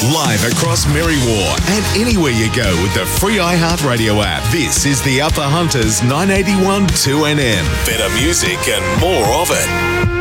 Live across Merriwar and anywhere you go with the free iHeartRadio app. This is the Upper Hunters 981 2NM. Better music and more of it.